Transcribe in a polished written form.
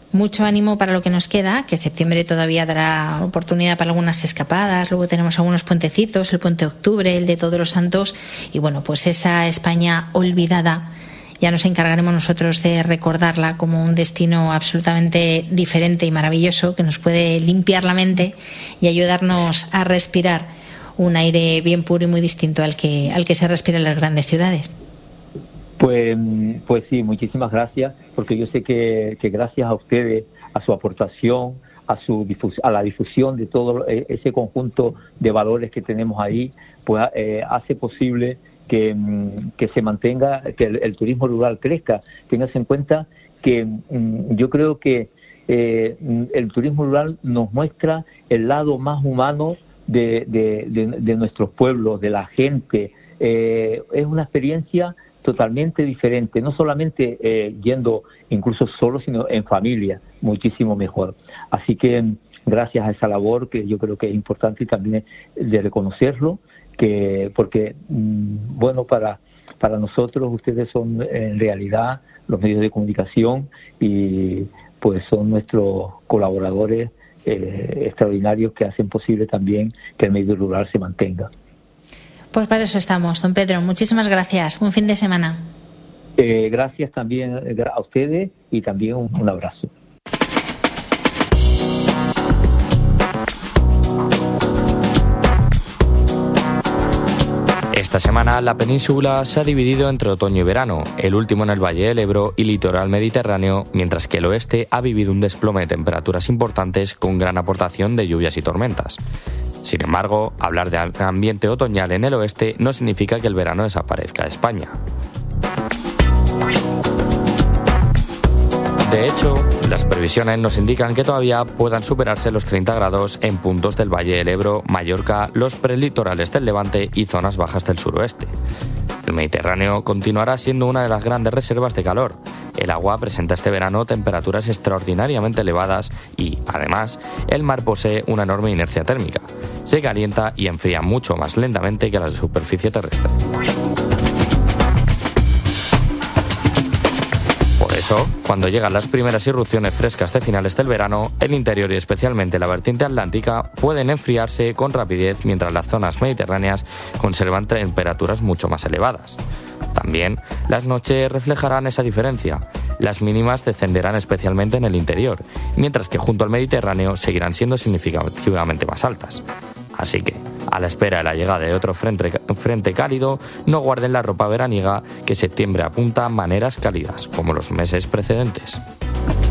mucho ánimo para lo que nos queda, que septiembre todavía dará oportunidad para algunas escapadas. Luego tenemos algunos puentecitos, el puente de octubre, el de Todos los Santos, y bueno, pues esa España olvidada ya nos encargaremos nosotros de recordarla como un destino absolutamente diferente y maravilloso, que nos puede limpiar la mente y ayudarnos a respirar un aire bien puro y muy distinto al que se respira en las grandes ciudades. Pues sí, muchísimas gracias, porque yo sé que gracias a ustedes, a su aportación, a la difusión de todo ese conjunto de valores que tenemos ahí, pues hace posible que se mantenga, que el turismo rural crezca. Téngase en cuenta que yo creo que el turismo rural nos muestra el lado más humano de nuestros pueblos, de la gente. Es una experiencia totalmente diferente, no solamente yendo incluso solo, sino en familia, muchísimo mejor. Así que gracias a esa labor, que yo creo que es importante y también de reconocerlo, porque bueno, para nosotros ustedes son en realidad los medios de comunicación y pues son nuestros colaboradores extraordinarios que hacen posible también que el medio rural se mantenga. Pues para eso estamos, don Pedro. Muchísimas gracias. Buen fin de semana. Gracias también a ustedes y también un abrazo. Esta semana la península se ha dividido entre otoño y verano, el último en el Valle del Ebro y litoral mediterráneo, mientras que el oeste ha vivido un desplome de temperaturas importantes con gran aportación de lluvias y tormentas. Sin embargo, hablar de ambiente otoñal en el oeste no significa que el verano desaparezca de España. De hecho, las previsiones nos indican que todavía puedan superarse los 30 grados en puntos del Valle del Ebro, Mallorca, los prelitorales del Levante y zonas bajas del suroeste. El Mediterráneo continuará siendo una de las grandes reservas de calor. El agua presenta este verano temperaturas extraordinariamente elevadas y, además, el mar posee una enorme inercia térmica. Se calienta y enfría mucho más lentamente que la superficie terrestre. Por eso, cuando llegan las primeras irrupciones frescas de finales del verano, el interior y especialmente la vertiente atlántica pueden enfriarse con rapidez mientras las zonas mediterráneas conservan temperaturas mucho más elevadas. También, las noches reflejarán esa diferencia. Las mínimas descenderán especialmente en el interior, mientras que junto al Mediterráneo seguirán siendo significativamente más altas. Así que, a la espera de la llegada de otro frente cálido, no guarden la ropa veraniega, que septiembre apunta a maneras cálidas, como los meses precedentes.